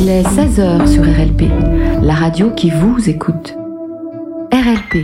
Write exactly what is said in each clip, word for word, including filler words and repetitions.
Il est seize heures sur R L P, la radio qui vous écoute. R L P.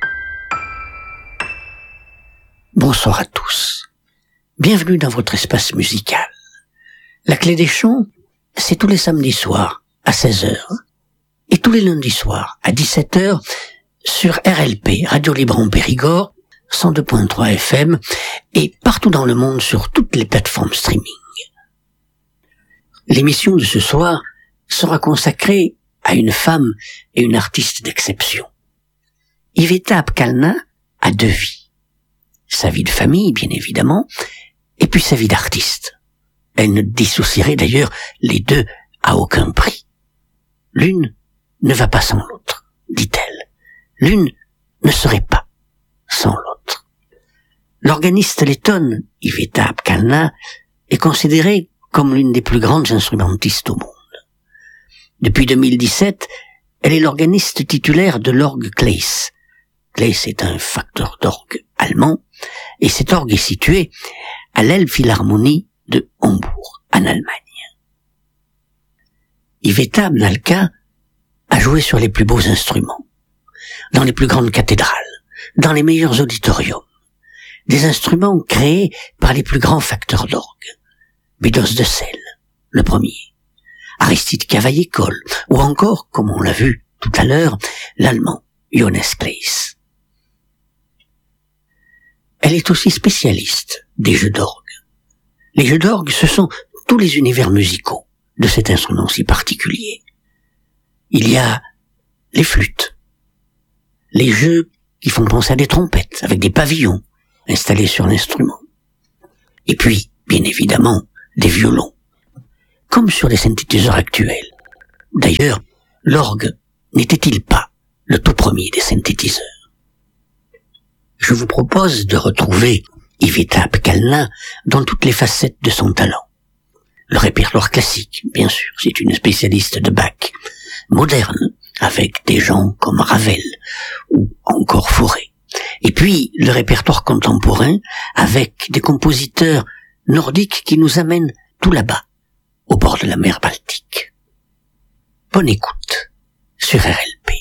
Bonsoir à tous. Bienvenue dans votre espace musical. La Clé des Chants, c'est tous les samedis soirs à seize heures et tous les lundis soirs à dix-sept heures sur R L P, Radio Libre en Périgord, cent deux point trois F M et partout dans le monde sur toutes les plateformes streaming. L'émission de ce soir sera consacrée à une femme et une artiste d'exception. Iveta Apkalna a deux vies. Sa vie de famille, bien évidemment, et puis sa vie d'artiste. Elle ne dissocierait d'ailleurs les deux à aucun prix. L'une ne va pas sans l'autre, dit-elle. L'une ne serait pas sans l'autre. L'organiste lettonne Iveta Apkalna est considérée comme l'une des plus grandes instrumentistes au monde. Depuis deux mille dix-sept, elle est l'organiste titulaire de l'orgue Claes. Claes est un facteur d'orgue allemand, et cet orgue est situé à l'Elbphilharmonie de Hambourg, en Allemagne. Iveta Apkalna a joué sur les plus beaux instruments, dans les plus grandes cathédrales, dans les meilleurs auditoriums, des instruments créés par les plus grands facteurs d'orgue. Bedos de Celle, le premier, Aristide Cavaillé-Coll, ou encore, comme on l'a vu tout à l'heure, l'allemand Johannes Claes. Elle est aussi spécialiste des jeux d'orgue. Les jeux d'orgue, ce sont tous les univers musicaux de cet instrument si particulier. Il y a les flûtes, les jeux qui font penser à des trompettes, avec des pavillons installés sur l'instrument. Et puis, bien évidemment, des violons, comme sur les synthétiseurs actuels. D'ailleurs, l'orgue n'était-il pas le tout premier des synthétiseurs? Je vous propose de retrouver Iveta Apkalna dans toutes les facettes de son talent. Le répertoire classique, bien sûr, c'est une spécialiste de Bach. Moderne, avec des gens comme Ravel ou encore Fauré. Et puis, le répertoire contemporain, avec des compositeurs nordiques qui nous amènent tout là-bas, au bord de la mer Baltique. Bonne écoute sur R L P.